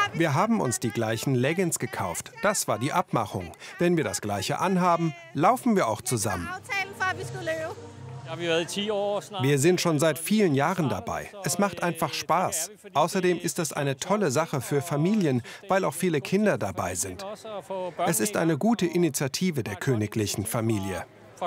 Wir haben uns die gleichen Leggings gekauft. Das war die Abmachung. Wenn wir das Gleiche anhaben, laufen wir auch zusammen. Wir sind schon seit vielen Jahren dabei. Es macht einfach Spaß. Außerdem ist es eine tolle Sache für Familien, weil auch viele Kinder dabei sind. Es ist eine gute Initiative der königlichen Familie.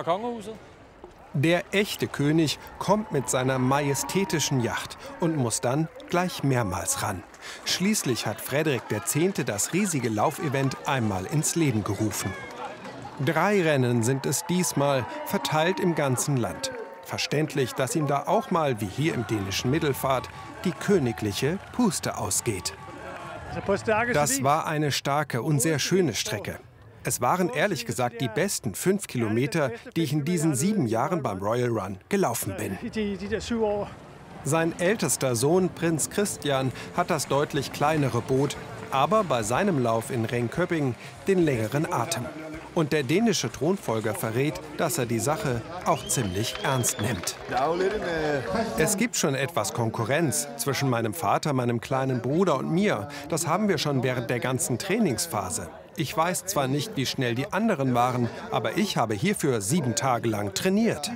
Der echte König kommt mit seiner majestätischen Yacht und muss dann gleich mehrmals ran. Schließlich hat Frederik X. das riesige Laufevent einmal ins Leben gerufen. 3 Rennen sind es diesmal, verteilt im ganzen Land. Verständlich, dass ihm da auch mal, wie hier im dänischen Middelfart, die königliche Puste ausgeht. Das war eine starke und sehr schöne Strecke. Es waren ehrlich gesagt die besten 5 Kilometer, die ich in diesen 7 Jahren beim Royal Run gelaufen bin. Sein ältester Sohn, Prinz Christian, hat das deutlich kleinere Boot, aber bei seinem Lauf in Ringkøbing den längeren Atem. Und der dänische Thronfolger verrät, dass er die Sache auch ziemlich ernst nimmt. Es gibt schon etwas Konkurrenz zwischen meinem Vater, meinem kleinen Bruder und mir. Das haben wir schon während der ganzen Trainingsphase. Ich weiß zwar nicht, wie schnell die anderen waren, aber ich habe hierfür 7 Tage lang trainiert.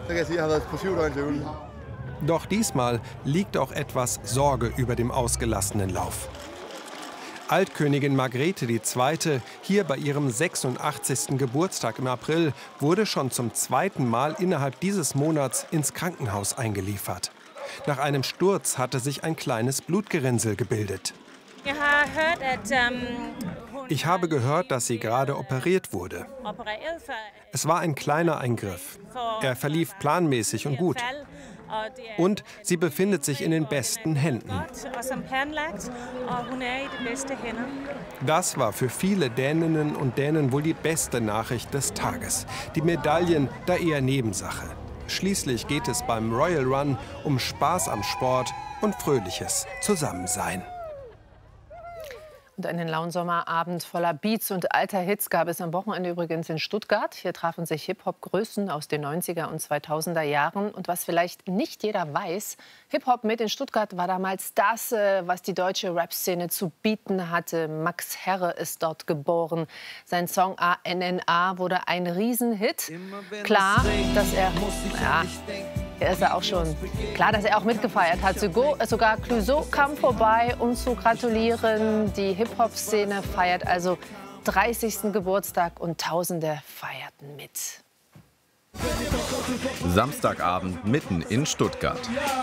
Doch diesmal liegt auch etwas Sorge über dem ausgelassenen Lauf. Altkönigin Margrethe II., hier bei ihrem 86. Geburtstag im April, wurde schon zum 2. Mal innerhalb dieses Monats ins Krankenhaus eingeliefert. Nach einem Sturz hatte sich ein kleines Blutgerinnsel gebildet. Ich habe gehört, dass sie gerade operiert wurde. Es war ein kleiner Eingriff. Er verlief planmäßig und gut. Und sie befindet sich in den besten Händen. Das war für viele Däninnen und Dänen wohl die beste Nachricht des Tages. Die Medaillen da eher Nebensache. Schließlich geht es beim Royal Run um Spaß am Sport und fröhliches Zusammensein. Und einen lauen Sommerabend voller Beats und alter Hits gab es am Wochenende übrigens in Stuttgart. Hier trafen sich Hip-Hop-Größen aus den 90er und 2000er Jahren. Und was vielleicht nicht jeder weiß, Hip-Hop mit in Stuttgart war damals das, was die deutsche Rap-Szene zu bieten hatte. Max Herre ist dort geboren. Sein Song ANNA wurde ein Riesenhit. Klar, dass er... Ja, ist er auch schon klar, dass er auch mitgefeiert hat. Sogar Clouseau kam vorbei, um zu gratulieren. Die Hip-Hop-Szene feiert also 30. Geburtstag und Tausende feierten mit. Samstagabend mitten in Stuttgart.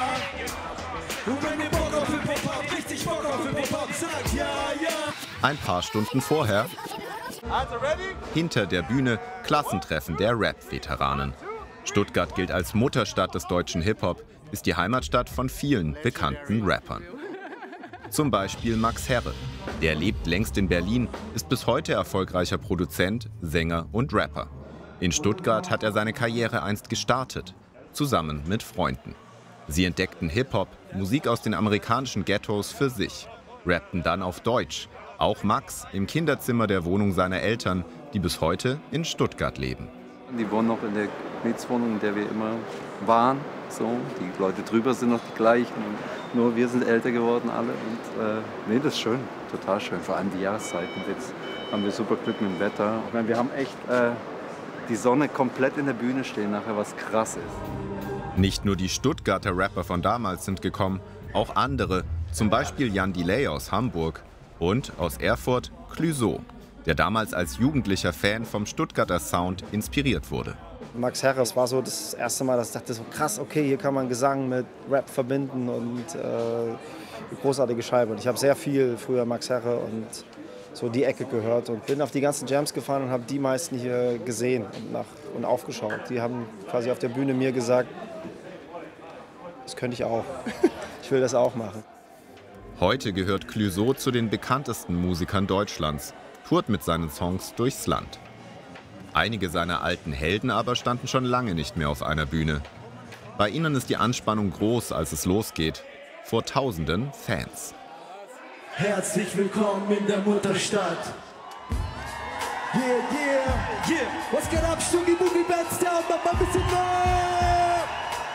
Ein paar Stunden vorher, hinter der Bühne, Klassentreffen der Rap-Veteranen. Stuttgart gilt als Mutterstadt des deutschen Hip-Hop, ist die Heimatstadt von vielen bekannten Rappern. Zum Beispiel Max Herre. Der lebt längst in Berlin, ist bis heute erfolgreicher Produzent, Sänger und Rapper. In Stuttgart hat er seine Karriere einst gestartet, zusammen mit Freunden. Sie entdeckten Hip-Hop, Musik aus den amerikanischen Ghettos für sich, rappten dann auf Deutsch. Auch Max im Kinderzimmer der Wohnung seiner Eltern, die bis heute in Stuttgart leben. Die wohnen noch in der Mietswohnung, in der wir immer waren. So, die Leute drüber sind noch die gleichen. Nur wir sind älter geworden alle. Und nee, das ist schön, total schön. Vor allem die Jahreszeiten. Jetzt haben wir super Glück mit dem Wetter. Ich meine, wir haben echt die Sonne komplett in der Bühne stehen, nachher was krass ist. Nicht nur die Stuttgarter Rapper von damals sind gekommen, auch andere. Zum Beispiel Jan Delay aus Hamburg und aus Erfurt Clouseau, der damals als jugendlicher Fan vom Stuttgarter Sound inspiriert wurde. Max Herre, es war so das erste Mal, dass ich dachte, so krass, okay, hier kann man Gesang mit Rap verbinden und eine großartige Scheibe. Und ich habe sehr viel früher Max Herre und so die Ecke gehört und bin auf die ganzen Jams gefahren und habe die meisten hier gesehen und aufgeschaut. Die haben quasi auf der Bühne mir gesagt, das könnte ich auch. Ich will das auch machen. Heute gehört Clouseau zu den bekanntesten Musikern Deutschlands, tourt mit seinen Songs durchs Land. Einige seiner alten Helden aber standen schon lange nicht mehr auf einer Bühne. Bei ihnen ist die Anspannung groß, als es losgeht, vor tausenden Fans. Herzlich willkommen in der Mutterstadt. Yeah, yeah, yeah. Was geht ab, Stuggy Boogie Bands down, mach mal ein bisschen mehr.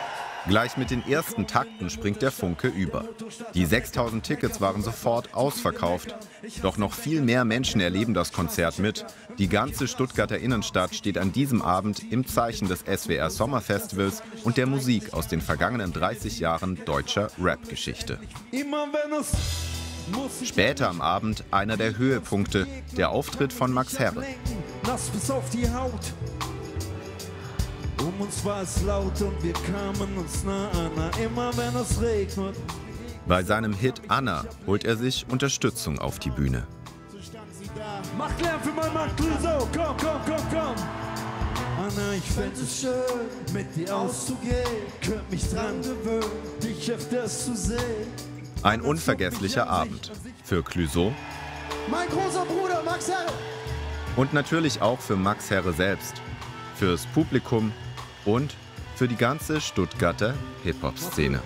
Gleich mit den ersten Takten springt der Funke über. Die 6.000 Tickets waren sofort ausverkauft. Doch noch viel mehr Menschen erleben das Konzert mit. Die ganze Stuttgarter Innenstadt steht an diesem Abend im Zeichen des SWR Sommerfestivals und der Musik aus den vergangenen 30 Jahren deutscher Rap-Geschichte. Später am Abend einer der Höhepunkte, der Auftritt von Max Herre. Nass bis auf die Haut. Um uns war es laut und wir kamen uns nah an, immer wenn es regnet. Bei seinem Hit Anna holt er sich Unterstützung auf die Bühne. Macht Lärm für mein Mann Clouseau, komm, komm, komm, komm. Anna, ich fänd es schön, mit dir auszugehen. Könnt mich dran gewöhnen, dich öfters zu sehen. Ein unvergesslicher Abend für Clouseau. Mein großer Bruder Max Herre. Und natürlich auch für Max Herre selbst, fürs Publikum und für die ganze Stuttgarter Hip-Hop-Szene.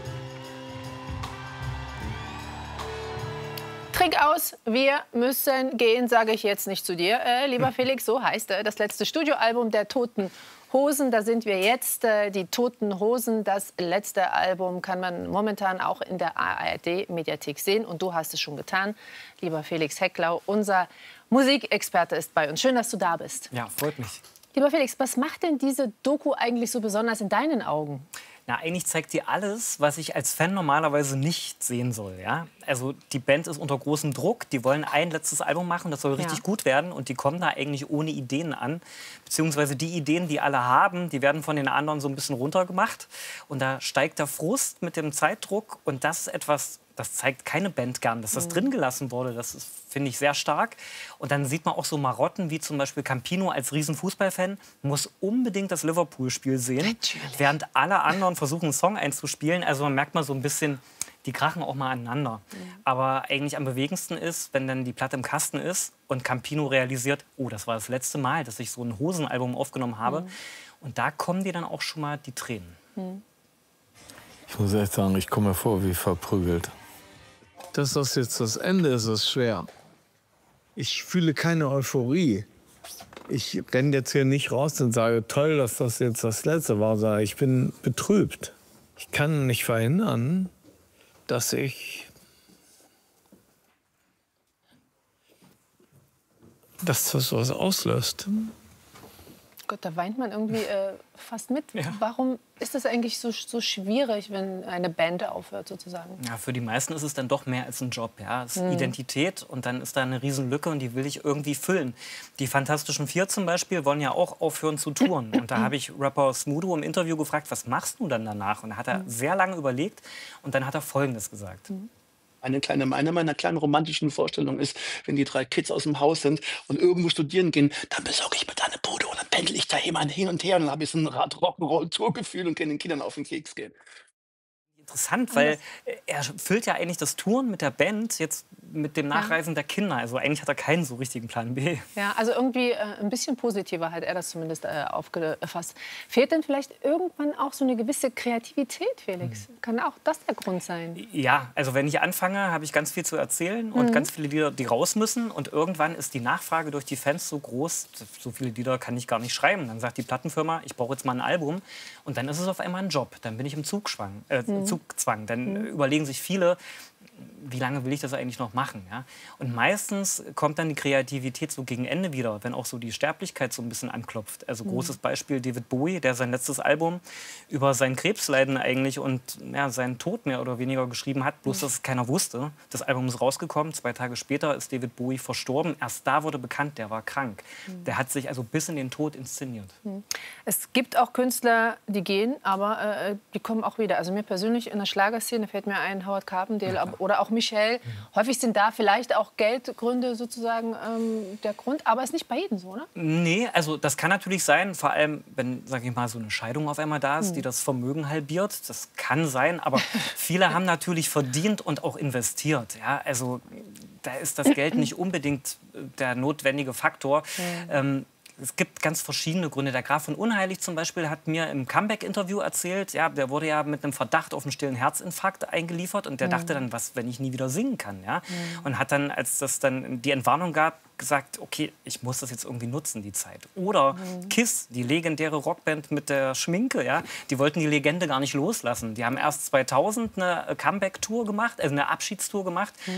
Trink aus, wir müssen gehen, sage ich jetzt nicht zu dir, lieber Felix. So heißt das letzte Studioalbum der Toten Hosen. Da sind wir jetzt. Die Toten Hosen, das letzte Album, kann man momentan auch in der ARD-Mediathek sehen. Und du hast es schon getan, lieber Felix Hecklau. Unser Musikexperte ist bei uns. Schön, dass du da bist. Ja, freut mich. Lieber Felix, was macht denn diese Doku eigentlich so besonders in deinen Augen? Na, eigentlich zeigt sie alles, was ich als Fan normalerweise nicht sehen soll. Ja? Also die Band ist unter großem Druck, die wollen ein letztes Album machen, das soll richtig gut werden und die kommen da eigentlich ohne Ideen an. Beziehungsweise die Ideen, die alle haben, die werden von den anderen so ein bisschen runtergemacht. Und da steigt der Frust mit dem Zeitdruck und das ist etwas, das zeigt keine Band gern, dass das drin gelassen wurde. Das ist, finde ich, sehr stark. Und dann sieht man auch so Marotten, wie zum Beispiel Campino als Riesenfußballfan muss unbedingt das Liverpool-Spiel sehen, Natürlich. während alle anderen versuchen, einen Song einzuspielen. Also man merkt mal so ein bisschen, die krachen auch mal aneinander. Aber eigentlich am bewegendsten ist, wenn dann die Platte im Kasten ist und Campino realisiert, oh, das war das letzte Mal, dass ich so ein Hosenalbum aufgenommen habe. Und da kommen dir dann auch schon mal die Tränen. Ich muss echt sagen, ich komme mir vor wie verprügelt. Dass das jetzt das Ende ist, ist schwer. Ich fühle keine Euphorie. Ich renne jetzt hier nicht raus und sage, toll, dass das jetzt das Letzte war, sondern ich bin betrübt. Ich kann nicht verhindern, dass das was auslöst. Gott, da weint man irgendwie fast mit. Ja. Warum ist das eigentlich so schwierig, wenn eine Band aufhört, sozusagen? Ja, für die meisten ist es dann doch mehr als ein Job. Ja? Es ist Identität und dann ist da eine Riesenlücke und die will ich irgendwie füllen. Die Fantastischen Vier zum Beispiel wollen ja auch aufhören zu touren. Und da habe ich Rapper Smudo im Interview gefragt, was machst du dann danach? Und da hat er sehr lange überlegt und dann hat er Folgendes gesagt. Eine meiner kleinen romantischen Vorstellungen ist, wenn die 3 Kids aus dem Haus sind und irgendwo studieren gehen, dann besorge ich mir da eine Bude und dann pendel ich da immer hin und her und dann habe ich so ein Rock'n'Roll-Tourgefühl und kann den Kindern auf den Keks gehen. Interessant, weil er füllt ja eigentlich das Touren mit der Band jetzt mit dem Nachreisen der Kinder. Also eigentlich hat er keinen so richtigen Plan B. Ja, also irgendwie ein bisschen positiver hat er das zumindest aufgefasst. Fehlt denn vielleicht irgendwann auch so eine gewisse Kreativität, Felix? Kann auch das der Grund sein? Ja, also wenn ich anfange, habe ich ganz viel zu erzählen und ganz viele Lieder, die raus müssen. Und irgendwann ist die Nachfrage durch die Fans so groß, so viele Lieder kann ich gar nicht schreiben. Dann sagt die Plattenfirma, ich brauche jetzt mal ein Album. Und dann ist es auf einmal ein Job. Dann bin ich im Zugzwang. Dann überlegen sich viele, wie lange will ich das eigentlich noch machen? Ja? Und meistens kommt dann die Kreativität so gegen Ende wieder, wenn auch so die Sterblichkeit so ein bisschen anklopft. Also großes Beispiel David Bowie, der sein letztes Album über sein Krebsleiden eigentlich und seinen Tod mehr oder weniger geschrieben hat, bloß dass es keiner wusste. Das Album ist rausgekommen, 2 Tage später ist David Bowie verstorben. Erst da wurde bekannt, der war krank. Der hat sich also bis in den Tod inszeniert. Es gibt auch Künstler, die gehen, aber die kommen auch wieder. Also mir persönlich in der Schlagerszene fällt mir ein Howard Carpendale oder auch Michelle. Häufig sind da vielleicht auch Geldgründe sozusagen der Grund, aber ist nicht bei jedem so, oder? Nee, also das kann natürlich sein, vor allem wenn, sag ich mal, so eine Scheidung auf einmal da ist, die das Vermögen halbiert. Das kann sein, aber viele haben natürlich verdient und auch investiert. Ja? Also da ist das Geld nicht unbedingt der notwendige Faktor. Es gibt ganz verschiedene Gründe. Der Graf von Unheilig zum Beispiel hat mir im Comeback-Interview erzählt, ja, der wurde ja mit einem Verdacht auf einen stillen Herzinfarkt eingeliefert und der dachte dann, was, wenn ich nie wieder singen kann, ja? Und hat dann, als das dann die Entwarnung gab, gesagt, okay, ich muss das jetzt irgendwie nutzen, die Zeit. Oder KISS, die legendäre Rockband mit der Schminke, ja, die wollten die Legende gar nicht loslassen. Die haben erst 2000 eine Comeback-Tour gemacht, also eine Abschiedstour gemacht